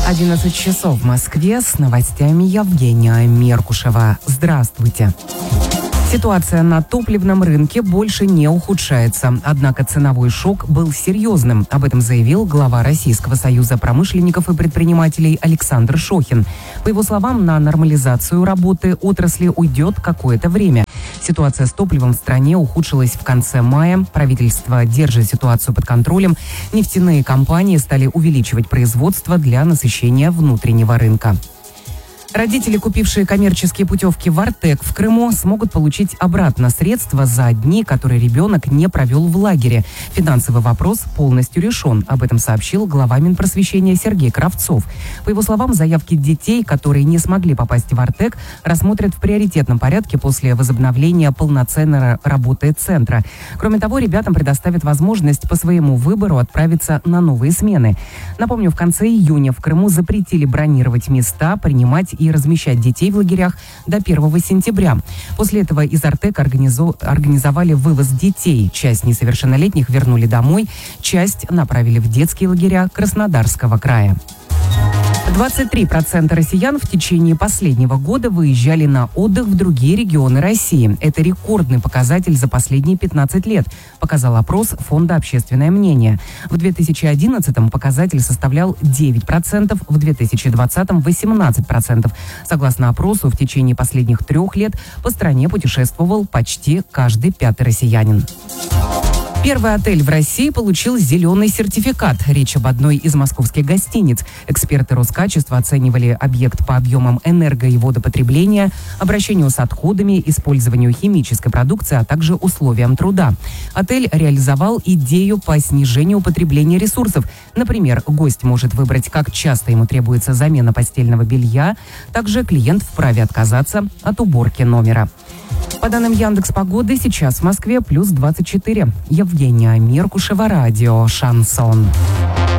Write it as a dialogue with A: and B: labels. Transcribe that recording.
A: 11 часов в Москве. С новостями Евгения Меркушева. Здравствуйте. Ситуация на топливном рынке больше не ухудшается. Однако ценовой шок был серьезным. Об этом заявил глава Российского союза промышленников и предпринимателей Александр Шохин. По его словам, на нормализацию работы отрасли уйдет какое-то время. Ситуация с топливом в стране ухудшилась в конце мая. Правительство держит ситуацию под контролем. Нефтяные компании стали увеличивать производство для насыщения внутреннего рынка. Родители, купившие коммерческие путевки в Артек в Крыму, смогут получить обратно средства за дни, которые ребенок не провел в лагере. Финансовый вопрос полностью решен. Об этом сообщил глава Минпросвещения Сергей Кравцов. По его словам, заявки детей, которые не смогли попасть в Артек, рассмотрят в приоритетном порядке после возобновления полноценной работы центра. Кроме того, ребятам предоставят возможность по своему выбору отправиться на новые смены. Напомню, в конце июня в Крыму запретили бронировать места, принимать и размещать детей в лагерях до 1 сентября. После этого из Артека организовали вывоз детей. Часть несовершеннолетних вернули домой, часть направили в детские лагеря Краснодарского края. 23% россиян в течение последнего года выезжали на отдых в другие регионы России. Это рекордный показатель за последние 15 лет, показал опрос Фонда «Общественное мнение». В 2011-м показатель составлял 9%, в 2020-м 18%. Согласно опросу, в течение последних 3 лет по стране путешествовал почти каждый 5-й россиянин. Первый отель в России получил зеленый сертификат. Речь об одной из московских гостиниц. Эксперты Роскачества оценивали объект по объемам энерго- и водопотребления, обращению с отходами, использованию химической продукции, а также условиям труда. Отель реализовал идею по снижению потребления ресурсов. Например, гость может выбрать, как часто ему требуется замена постельного белья. Также клиент вправе отказаться от уборки номера. По данным Яндекс.Погоды, сейчас в Москве плюс 24. Евгения Меркушева, радио «Шансон».